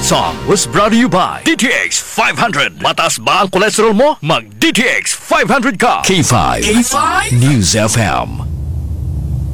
song was brought to you by DTX 500. Mataas ba ang cholesterol mo? Mag DTX 500 ka. K5 News FM.